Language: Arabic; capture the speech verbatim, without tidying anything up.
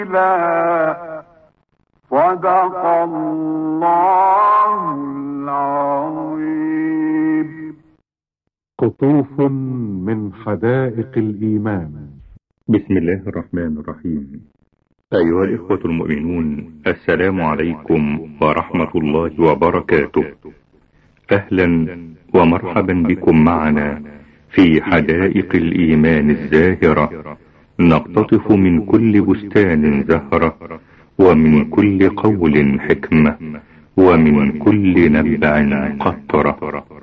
صدق الله العظيم. قطوف من حدائق الإيمان. بسم الله الرحمن الرحيم. أيها الإخوة المؤمنون، السلام عليكم ورحمة الله وبركاته. أهلا ومرحبا بكم معنا في حدائق الإيمان الزاهرة، نقتطف من كل بستان زهرة، ومن كل قول حكمة، ومن كل نبع قطرة.